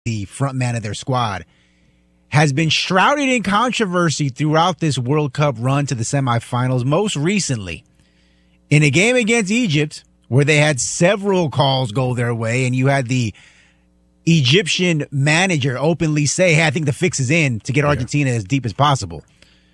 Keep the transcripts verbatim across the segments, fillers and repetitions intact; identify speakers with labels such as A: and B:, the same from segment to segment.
A: the front man of their squad, has been shrouded in controversy throughout this World Cup run to the semifinals, most recently in a game against Egypt where they had several calls go their way, and you had the Egyptian manager openly say, hey, I think the fix is in to get Argentina yeah. as deep as possible.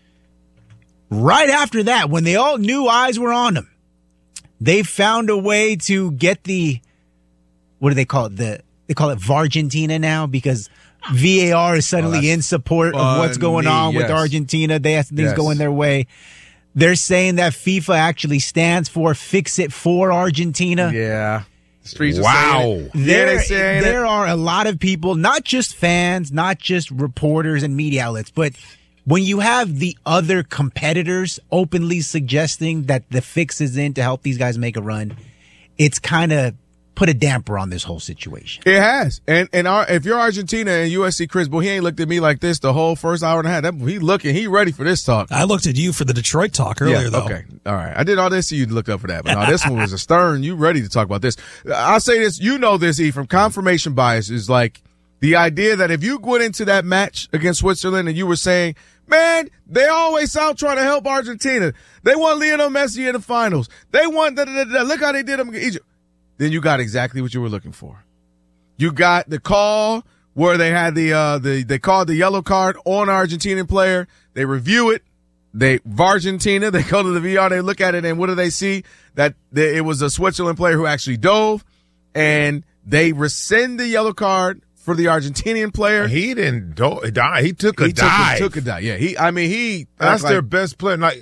A: Right after that, when they all knew eyes were on them, they found a way to get the, what do they call it? The They call it Vargentina now because V A R is suddenly oh, in support of what's going on yes. with Argentina. They have things yes. going their way. They're saying that FIFA actually stands for Fix It for Argentina.
B: Yeah. The streets
C: wow.
B: Are saying it.
A: There,
B: yeah, saying
A: there
B: it.
A: are a lot of people, not just fans, not just reporters and media outlets, but when you have the other competitors openly suggesting that the fix is in to help these guys make a run, it's kind of put a damper on this whole situation.
B: It has. And and our, if you're Argentina and U S C Chris, boy, he ain't looked at me like this the whole first hour and a half. That, he looking, he ready for this talk.
D: I looked at you for the Detroit talk earlier,
B: yeah,
D: though.
B: Okay. All right. I did all this so you looked up for that. But no, this one was a stern. You ready to talk about this. I'll say this. You know this, E, from confirmation bias is like the idea that if you went into that match against Switzerland and you were saying, man, they always out trying to help Argentina. They want Lionel Messi in the finals. They want, da, da, da, da. Look how they did them against Egypt. Then you got exactly what you were looking for. You got the call where they had the, uh, the, they called the yellow card on an Argentinian player. They review it. They, Vargentina, they go to the V R, they look at it, and what do they see? That they, it was a Switzerland player who actually dove, and they rescind the yellow card for the Argentinian player.
C: He didn't do- die. He took a
B: he
C: dive.
B: Took a, took a dive. Yeah. He, I mean, he,
C: that's
B: like,
C: their best player. Like,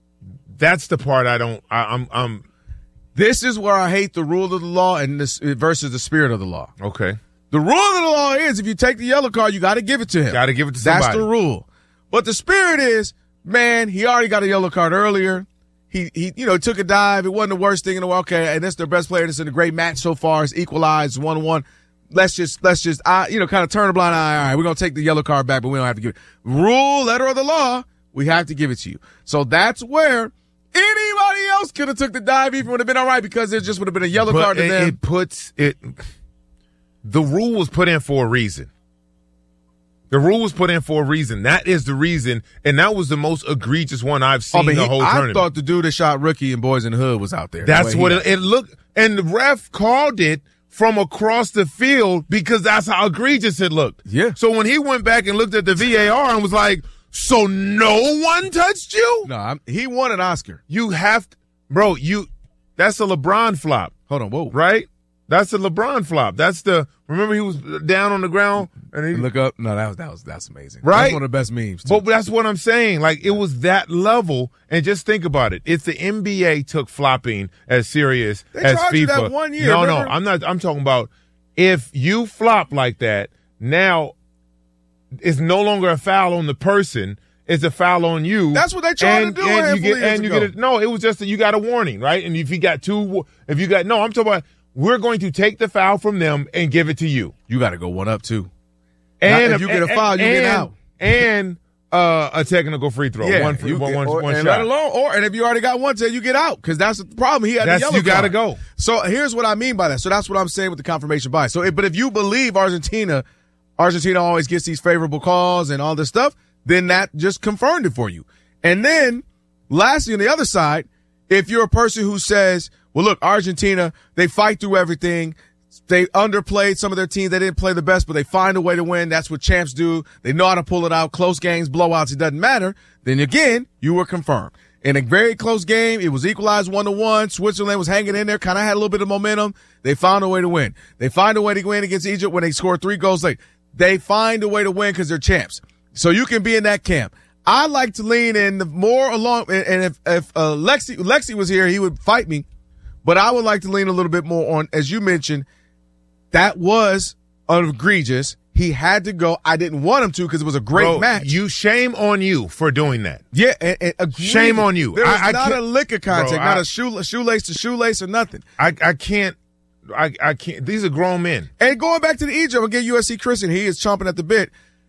C: that's the part I don't, I, I'm, I'm,
B: This is where I hate the rule of the law and this versus the spirit of the law.
C: Okay.
B: The rule of the law is if you take the yellow card, you got to give it to him.
C: Got to give it to somebody.
B: That's the rule. But the spirit is, man, he already got a yellow card earlier. He, he, you know, took a dive. It wasn't the worst thing in the world. Okay, and that's their best player. This is a great match so far. It's equalized one one. Let's just, let's just, uh, you know, kind of turn a blind eye. All right, we're going to take the yellow card back, but we don't have to give it. Rule, letter of the law, we have to give it to you. So that's where anybody else could have took the dive, even would have been all right because there just would have been a yellow
C: but
B: card to
C: it,
B: them.
C: It puts it. The rule was put in for a reason. The rule was put in for a reason. That is the reason, and that was the most egregious one I've seen
B: oh, but
C: the
B: he,
C: whole
B: I
C: tournament.
B: I thought the dude that shot Rookie and Boys in the Hood was out there.
C: That's
B: the
C: what it, it looked, and the ref called it from across the field because that's how egregious it looked.
B: Yeah.
C: So when he went back and looked at the V A R and was like, "So no one touched you?"
B: No, I'm, he won an Oscar.
C: You have to, bro. You, that's a LeBron flop.
B: Hold on, whoa,
C: right? That's the LeBron flop. That's the, remember he was down on the ground and he
B: look up. No, that was that was that's amazing.
C: Right?
B: That's one of the best memes. Too.
C: But that's what I'm saying. Like it was that level. And just think about it. It's the N B A took flopping as serious
B: they
C: as
B: charged
C: FIFA.
B: You that one year,
C: no,
B: remember?
C: no, I'm not. I'm talking about if you flop like that. Now it's no longer a foul on the person. It's a foul on you.
B: That's what they tried
C: and,
B: to do.
C: And you get, and you
B: ago.
C: get it. No, it was just that you got a warning, right? And if you got two, if you got no, I'm talking about. We're going to take the foul from them and give it to you.
B: You got to go one up too.
C: And
B: Now, if you get a foul, you
C: and,
B: get out.
C: And uh, a technical free throw.
B: Yeah,
C: one, free,
B: you
C: one,
B: get,
C: one,
B: or,
C: one
B: and
C: shot.
B: let alone, or and if you already got one, say you get out because that's the problem. He had
C: that's,
B: the yellow
C: you got to
B: card.
C: go.
B: So here's what I mean by that. So that's what I'm saying with the confirmation bias. So, if, but if you believe Argentina, Argentina always gets these favorable calls and all this stuff, then that just confirmed it for you. And then, lastly, on the other side, if you're a person who says, well, look, Argentina, they fight through everything. They underplayed some of their teams. They didn't play the best, but they find a way to win. That's what champs do. They know how to pull it out. Close games, blowouts, it doesn't matter. Then again, you were confirmed. In a very close game, it was equalized one to one. Switzerland was hanging in there, kind of had a little bit of momentum. They found a way to win. They find a way to win against Egypt when they scored three goals late. They find a way to win because they're champs. So you can be in that camp. I like to lean in the more along, and if, if uh, Lexi, Lexi was here, he would fight me. But I would like to lean a little bit more on, as you mentioned, that was egregious. He had to go. I didn't want him to because it was a great
C: Bro,
B: match.
C: You shame on you for doing that.
B: Yeah, and, and agreed.
C: Shame on you.
B: There was
C: I, I
B: not
C: can't,
B: a lick of contact,
C: bro,
B: not
C: I,
B: a shoe, shoelace to shoelace or nothing.
C: I, I can't. I, I can't. These are grown men.
B: And going back to the Egypt, I'll get U S C Christian. He is chomping at the bit.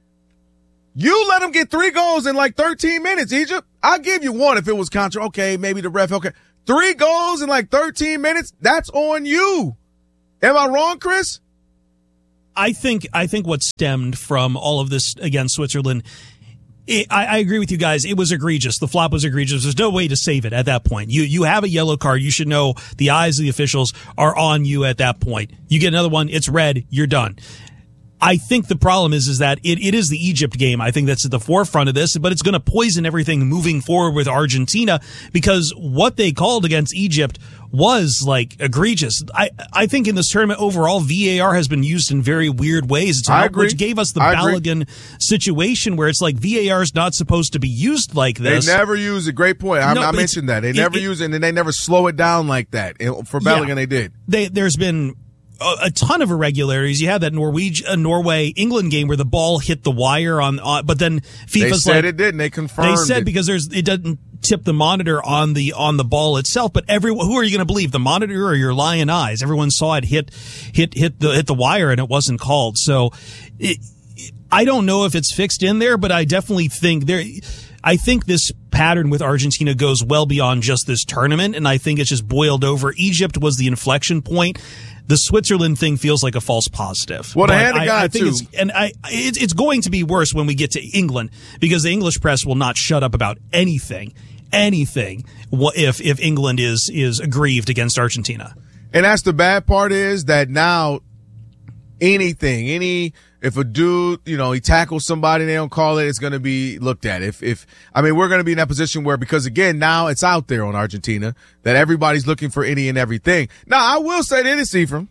B: You let him get three goals in like thirteen minutes, Egypt. I'll give you one if it was contra. Okay, maybe the ref. Okay. Three goals in like thirteen minutes. That's on you. Am I wrong, Chris?
D: I think I think what stemmed from all of this against Switzerland, it, I, I agree with you guys. It was egregious. The flop was egregious. There's no way to save it at that point. You you have a yellow card. You should know the eyes of the officials are on you at that point. You get another one, it's red, you're done. I think the problem is, is that it, it is the Egypt game. I think that's at the forefront of this, but it's going to poison everything moving forward with Argentina, because what they called against Egypt was like egregious. I, I think in this tournament overall, V A R has been used in very weird ways. It's
B: I
D: not,
B: agree.
D: Which gave us the
B: I agree.
D: Balogun situation where it's like V A R is not supposed to be used like this.
B: They never use a great point. I,
D: No,
B: I
D: but
B: mentioned that. They
D: it-
B: never
D: it-
B: use it, and they never slow it down like that. And for Balogun,
D: Yeah.
B: they did.
D: They, there's been a, a ton of irregularities. You had that Norwegian, uh, Norway England game where the ball hit the wire on, on but then
B: They
D: FIFA's
B: said
D: like,
B: it didn't. They confirmed
D: they said
B: it.
D: because there's it doesn't tip the monitor on the on the ball itself, but everyone, who are you going to believe, the monitor or your lying eyes? Everyone saw it hit hit hit the hit the wire and it wasn't called. So it, I don't know if it's fixed in there, but I definitely think there. I think this pattern with Argentina goes well beyond just this tournament, and I think it's just boiled over. Egypt was the inflection point. The Switzerland thing feels like a false positive.
B: Well, the
D: But
B: hand of
D: I,
B: God,
D: I think
B: too.
D: it's, and I, it's, it's going to be worse when we get to England, because the English press will not shut up about anything, anything, if if England is is aggrieved against Argentina.
B: And that's the bad part, is that now anything, any, if a dude, you know, he tackles somebody, they don't call it, it's going to be looked at. If, if, I mean, we're going to be in that position where, because again, now it's out there on Argentina that everybody's looking for any and everything. Now, I will say this, Ephraim,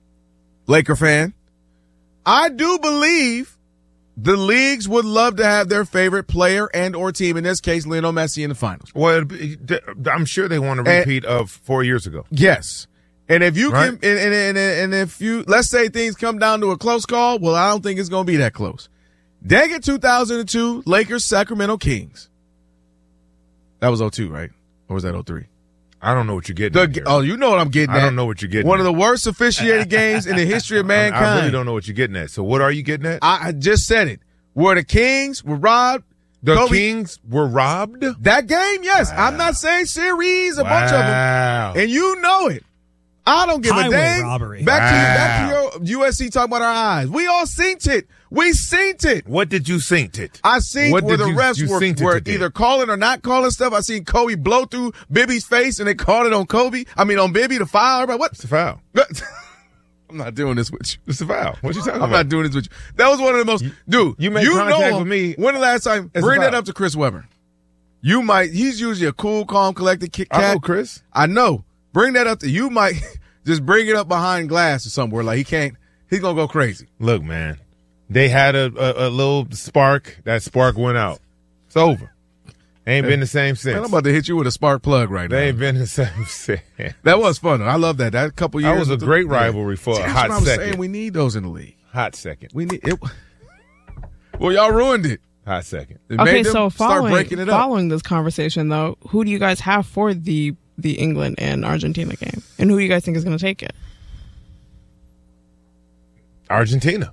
B: Laker fan, I do believe the leagues would love to have their favorite player and or team, in this case, Lionel Messi, in the finals.
C: Well, I'm sure they want a
B: And-
C: repeat of four years ago.
B: Yes. And if you
C: Right.
B: can, and, and, and, and if you, let's say things come down to a close call, well, I don't think it's going to be that close. Dang it, two thousand two, Lakers, Sacramento Kings. That was oh two, right? Or was that oh three?
C: I don't know what you're getting
B: The,
C: at here.
B: oh, you know what I'm getting
C: I
B: at.
C: don't know what you're getting
B: One
C: at.
B: of the worst officiated games in the history of mankind.
C: I really don't know what you're getting at. So what are you getting at?
B: I, I just said it. Where the Kings were robbed.
C: The
B: Kobe-
C: Kings were robbed?
B: That game, yes. I'm not saying series, a bunch of them.
C: Wow.
B: And you know it. I don't give
D: Highway
B: a dang.
D: robbery.
B: Back
C: Wow.
B: to back to your U S C talking about our eyes. We all seen it. We seen it.
C: What did you think it?
B: I seen
C: What
B: where
C: did
B: the
C: you-
B: refs
C: you
B: were,
C: synced it
B: were
C: today?
B: either calling or not calling stuff. I seen Kobe blow through Bibby's face and they called it on Kobe. I mean on Bibby to foul. Everybody, what?
C: It's a foul.
B: I'm not doing this with you.
C: It's a foul. What you talking
B: I'm
C: about?
B: not doing this with you. That was one of the most, dude.
C: you made
B: you
C: contact
B: know him.
C: with me.
B: When the last time?
C: It's
B: Bring
C: a
B: that
C: foul.
B: up to Chris Webber. You might. He's usually a cool, calm, collected cat.
C: I know, Chris.
B: I know. Bring that up to you. Might just bring it up behind glass or somewhere. Like he can't. He's gonna go crazy.
C: Look, man. They had a, a, a little spark. That spark went out. It's over. Ain't been the same since.
B: Man, I'm about to hit you with a spark plug right
C: They
B: now.
C: ain't been the same since.
B: That was fun. I love that. That couple years.
C: That was a
B: with the-
C: great
B: yeah.
C: rivalry for
B: See,
C: a
B: that's
C: hot
B: what I was
C: second.
B: saying. We need those in the league.
C: Hot second.
B: We need it. Well, y'all ruined it.
C: Hot second.
B: It
E: Okay,
B: made them
E: so
B: start
E: following
B: breaking it up.
E: following this conversation though, who do you guys have for the the England and Argentina game, and who do you guys think is going to take it?
C: Argentina.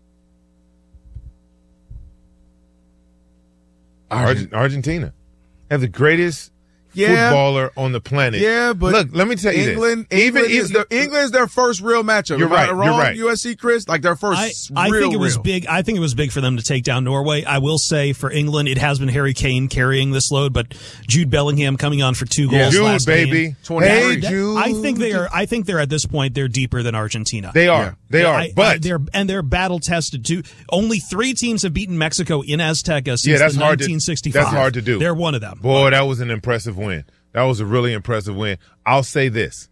C: Argent- Argentina. Have the greatest
B: Yeah.
C: footballer on the planet.
B: Yeah, but
C: look, let me tell you
B: England,
C: this.
B: England,
C: Even
B: is their, England is their first real matchup.
C: You're
B: Am I
C: right, you're
B: Wrong,
C: right.
B: U S C, Chris, like their first
D: I, I
B: real,
D: think it was
B: real.
D: big. I think it was big for them to take down Norway. I will say for England, it has been Harry Kane carrying this load, but Jude Bellingham coming on for two
B: Yeah.
D: goals
C: Jude,
D: last
C: baby.
D: game.
B: twenty-three.
C: Hey,
D: That-
C: Jude.
D: I think they are. I think they're at this point. They're deeper than Argentina.
C: They are.
B: Yeah.
C: They are.
D: I- I-
C: but
D: they're and they're battle tested too. Only three teams have beaten Mexico in Azteca since
C: Yeah, that's
D: the
C: hard to-
D: nineteen sixty-five.
C: that's hard to do.
D: They're one of them.
C: boy, that was an impressive win. That was a really impressive win. I'll say this.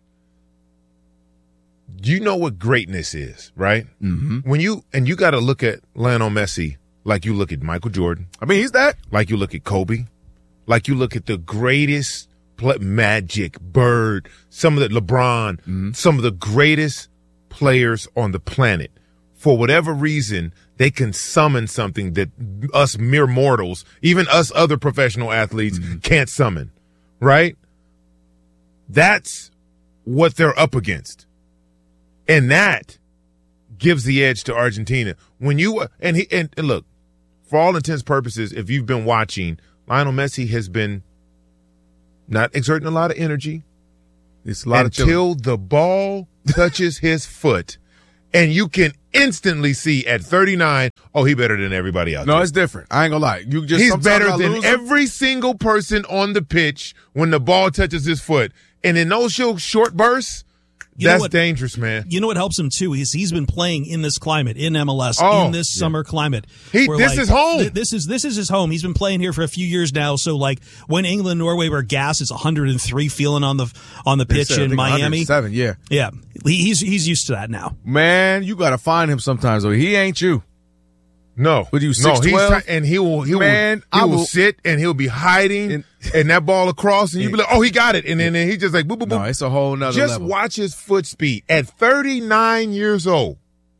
C: You know what greatness is, right? Mm-hmm. When you and you got to look at Lionel Messi like you look at Michael Jordan,
B: I mean, he's that.
C: like you look at Kobe, like you look at the greatest play, Magic, Bird, some of the LeBron,
B: Mm-hmm.
C: some of the greatest players on the planet. For whatever reason, they can summon something that us mere mortals, even us other professional athletes,
B: Mm-hmm.
C: can't summon, right? That's what they're up against. And that gives the edge to Argentina. When you and he and, and look, for all intents and purposes, if you've been watching, Lionel Messi has been not exerting a lot of energy
B: It's a lot of chilling.
C: until the ball touches his foot, And you can instantly see at thirty-nine, oh, he better than everybody else.
B: No, it's different. I ain't gonna lie. You just
C: He's
B: sometimes
C: better
B: I
C: than
B: lose.
C: every single person on the pitch when the ball touches his foot. And in those short, short bursts,
D: You know
C: that's
D: what-
C: dangerous, man.
D: You know what helps him too is he's been playing in this climate in M L S
C: Oh,
D: in this summer climate.
C: He-
D: where,
C: this is home.
D: th- this is this is his home. He's been playing here for a few years now. So like when England Norway were gas, it's one hundred three feeling on the on the
B: They
D: pitch
B: said, I
D: in
B: think
D: Miami.
B: Seven, yeah.
D: Yeah, he, he's he's used to that now.
B: Man, you gotta find him sometimes though. He ain't you.
C: No.
B: What are you,
C: No, he's
B: six twelve?
C: ti- and he will, he
B: Man,
C: will, he
B: I
C: will
B: will-
C: sit and he'll be hiding
B: And-
C: and, that ball across and you'll be like, oh, he got it. And then, then he just like, boop, boop, boop.
B: No, it's a whole nother
C: Just
B: level.
C: watch his foot speed. At thirty-nine years old,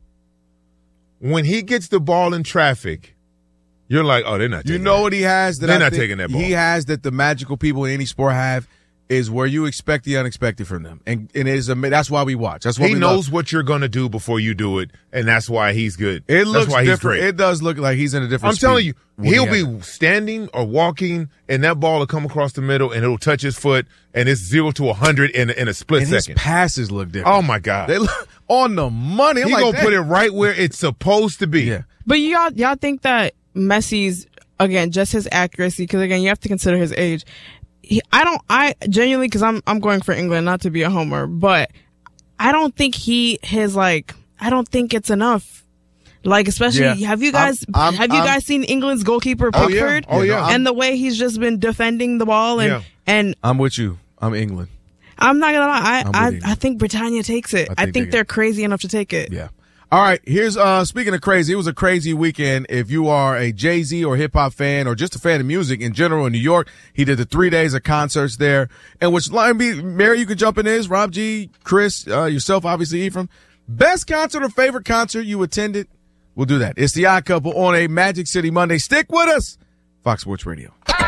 C: when he gets the ball in traffic, you're like, oh, they're not taking
B: You know
C: that.
B: what he has that
C: They're
B: I
C: not
B: think
C: taking that ball.
B: He has that the magical people in any sport have is where you expect the unexpected from them, and and it is a, that's why we watch. That's why
C: He
B: we
C: knows
B: love.
C: what you're going to do before you do it, and that's why he's good.
B: It
C: that's
B: looks
C: why
B: different.
C: he's great.
B: It does look like he's in a different.
C: I'm telling you,
B: speed when
C: he'll
B: he has
C: be
B: it.
C: standing or walking, and that ball will come across the middle, and it'll touch his foot, and it's zero to a hundred in in a split
B: and his
C: second.
B: passes look different.
C: Oh my God!
B: They look on the money. I'm
C: He
B: like,
C: gonna
B: "Dang."
C: put it right where it's supposed to be.
B: Yeah.
E: But y'all, y'all think that Messi's, again, just his accuracy, because again, you have to consider his age. He, I don't, I genuinely, because I'm, I'm going for England, not to be a homer, but I don't think he, his like, I don't think it's enough. Like, especially,
B: Yeah.
E: have you guys,
B: I'm- I'm-
E: have you
B: I'm-
E: guys seen England's goalkeeper
C: Oh, yeah.
E: Pickford?
C: Oh, yeah.
E: And the way he's just been defending the ball, and
C: Yeah.
E: and
B: I'm with you. I'm England.
E: I'm not gonna lie,
B: I'm
E: I
B: with
E: I,
B: England.
E: I think Britannia takes it.
B: I
E: I
B: think
E: think,
B: they-
E: they're crazy enough to take it.
B: Yeah. All right. Here's uh speaking of crazy, it was a crazy weekend. If you are a Jay-Z or hip hop fan or just a fan of music in general in New York, he did the three days of concerts there. And which line be Mary, you can jump in this, Rob G, Chris, uh, yourself, obviously Ephraim. Best concert or favorite concert you attended? We'll do that. It's the Odd Couple on a Magic City Monday. Stick with us. Fox Sports Radio.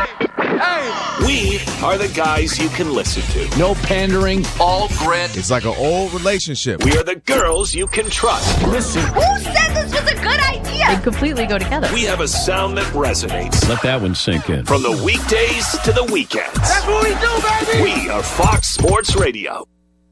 F: We are the guys you can listen to.
G: No pandering.
F: All grit.
B: It's like an old relationship.
F: We are the girls you can trust. Listen.
H: Who said this was a good idea? They completely go together.
F: We have a sound that resonates.
G: Let that one sink in.
F: From the weekdays to the weekends. That's what we do, baby. We are Fox Sports Radio.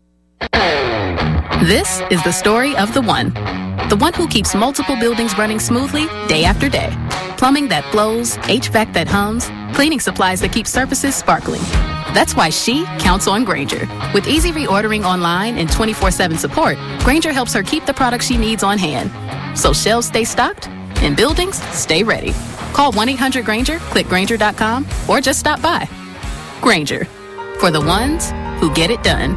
I: This is the story of the one. The one who keeps multiple buildings running smoothly day after day. Plumbing that flows, H V A C that hums, cleaning supplies that keep surfaces sparkling. That's why she counts on Grainger. With easy reordering online and twenty-four seven support, Grainger helps her keep the products she needs on hand. So shelves stay stocked and buildings stay ready. Call one eight hundred Grainger, click Grainger dot com, or just stop by. Grainger, for the ones who get it done.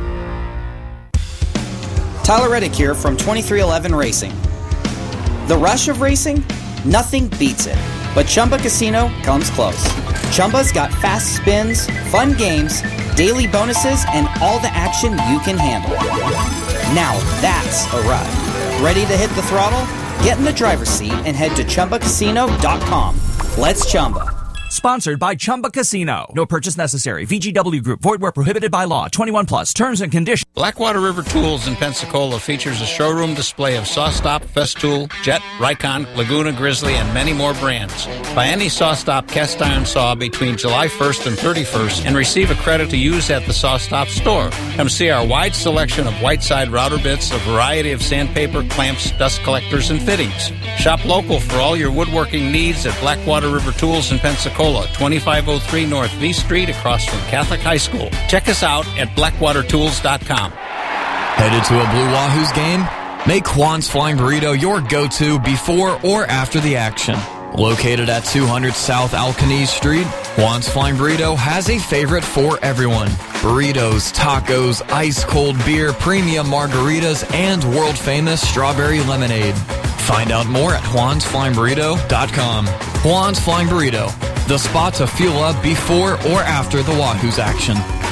J: Tyler Reddick here from twenty-three eleven Racing. The rush of racing? Nothing beats it. But Chumba Casino comes close. Chumba's got fast spins, fun games, daily bonuses, and all the action you can handle. Now that's a ride. Ready to hit the throttle? Get in the driver's seat and head to Chumba Casino dot com. Let's Chumba.
K: Sponsored by Chumba Casino. No purchase necessary. V G W Group. Void where prohibited by law. twenty-one plus. Terms and conditions.
L: Blackwater River Tools in Pensacola features a showroom display of SawStop, Festool, Jet, Rycon, Laguna Grizzly, and many more brands. Buy any SawStop cast iron saw between July first and thirty-first and receive a credit to use at the SawStop store. Come see our wide selection of Whiteside router bits, a variety of sandpaper, clamps, dust collectors, and fittings. Shop local for all your woodworking needs at Blackwater River Tools in Pensacola, twenty-five oh three North V Street across from Catholic High School. Check us out at blackwater tools dot com.
M: Headed to a Blue Wahoos game? Make Juan's Flying Burrito your go-to before or after the action. Located at two hundred South Alcanese Street, Juan's Flying Burrito has a favorite for everyone. Burritos, tacos, ice-cold beer, premium margaritas, and world-famous strawberry lemonade. Find out more at juans flying burrito dot com. Juan's Flying Burrito, the spot to fuel up before or after the Wahoos action.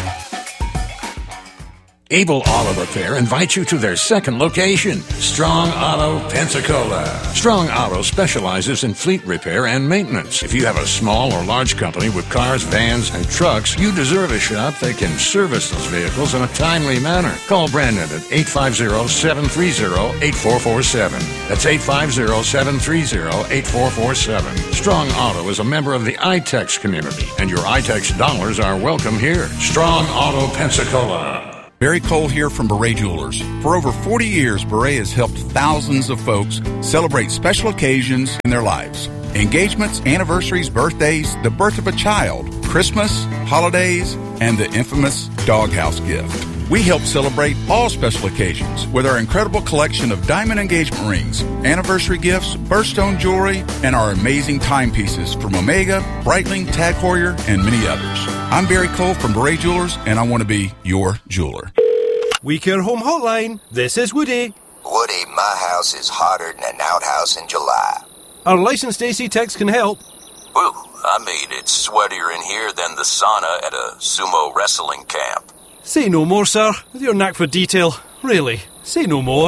N: Able Auto Repair invites you to their second location, Strong Auto, Pensacola. Strong Auto specializes in fleet repair and maintenance. If you have a small or large company with cars, vans, and trucks, you deserve a shop that can service those vehicles in a timely manner. Call Brandon at eight five zero, seven three zero, eight four four seven. That's eight five zero, seven three zero, eight four four seven. Strong Auto is a member of the I TEX community, and your I TEX dollars are welcome here. Strong Auto, Pensacola.
G: Barry Cole here from Beret Jewelers. For over forty years, Beret has helped thousands of folks celebrate special occasions in their lives. Engagements, anniversaries, birthdays, the birth of a child, Christmas, holidays, and the infamous doghouse gift. We help celebrate all special occasions with our incredible collection of diamond engagement rings, anniversary gifts, birthstone jewelry, and our amazing timepieces from Omega, Breitling, Tag Heuer, and many others. I'm Barry Cole from Beret Jewelers, and I want to be your jeweler.
O: WeCare Home Hotline. This is Woody.
P: Woody, my house is hotter than an outhouse in July.
O: Our licensed A C techs can help.
P: Woo, I mean, it's sweatier in here than the sauna at a sumo wrestling camp.
O: Say no more, sir. With your knack for detail. Really, say no more.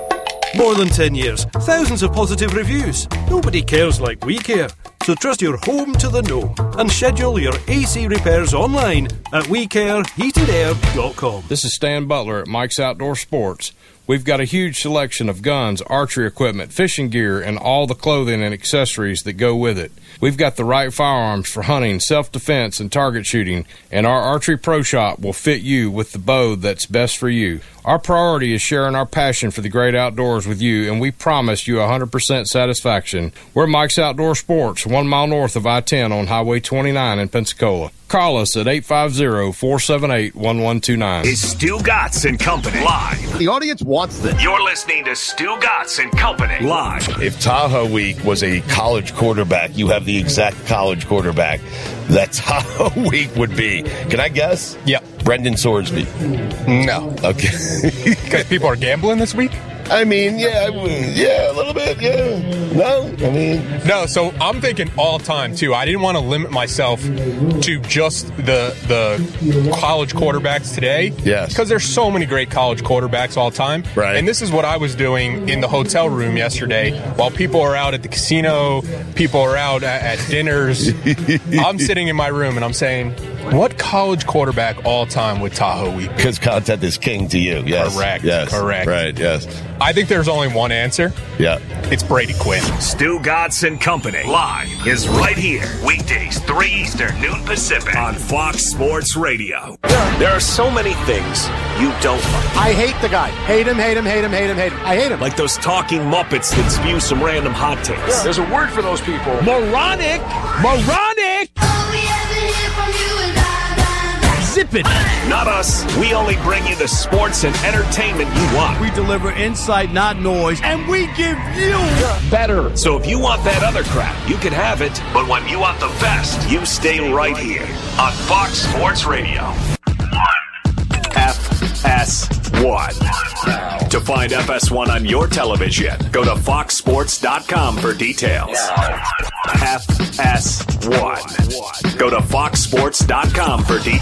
O: More than ten years. Thousands of positive reviews. Nobody cares like we care. So trust your home to the know and schedule your A C repairs online at we care heated air dot com.
Q: This is Stan Butler at Mike's Outdoor Sports. We've got a huge selection of guns, archery equipment, fishing gear, and all the clothing and accessories that go with it. We've got the right firearms for hunting, self-defense, and target shooting, and our Archery Pro Shop will fit you with the bow that's best for you. Our priority is sharing our passion for the great outdoors with you, and we promise you one hundred percent satisfaction. We're Mike's Outdoor Sports, one mile north of I ten on Highway twenty-nine in Pensacola. Call us at eight five zero, four seven eight, one one two nine.
F: Is Stu Gatz and Company live?
R: The audience wants this.
F: You're listening to Stu Gatz and Company live.
S: If Tahoe Week was a college quarterback, you have the exact college quarterback that Tahoe Week would be. Can I guess?
R: Yep.
S: Brendan Sorsby.
R: No.
S: Okay.
R: Because people are gambling this week?
S: I mean, yeah, yeah, a little bit, yeah. No, I mean...
R: No, so I'm thinking all time, too. I didn't want to limit myself to just the the college quarterbacks today.
S: Yes.
R: Because there's so many great college quarterbacks all time.
S: Right.
R: And this is what I was doing in the hotel room yesterday. While people are out at the casino, people are out at, at dinners, I'm sitting in my room and I'm saying, what college quarterback all time would Tahoe Week?
S: Because content is king to you, yes.
R: Correct,
S: yes.
R: correct.
S: Right, yes.
R: I think there's only one answer.
S: Yeah.
R: It's Brady Quinn.
F: Stu Gatz and Company live is right here. Weekdays, three Eastern, noon Pacific on Fox Sports Radio. There are so many things you don't like.
T: I hate the guy. Hate him, hate him, hate him, hate him, hate him. I hate him.
F: Like those talking Muppets that spew some random hot takes.
T: Yeah. There's a word for those people.
F: Moronic! Moronic! Zip it! Not us. We only bring you the sports and entertainment you want.
U: We deliver insight, not noise, and we give you
F: better. So if you want that other crap, you can have it. But when you want the best, you stay right here on Fox Sports Radio. F S one. To find F S one on your television, go to fox sports dot com for details. F S one. Go to fox sports dot com for details.